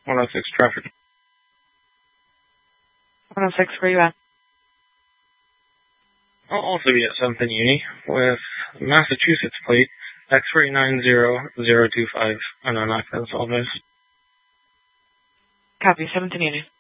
106 traffic. 106, where you at? I'll also be at 7th and Uni with Massachusetts plate X-ray 90025 and an accident solvers. Copy, 7th and Uni.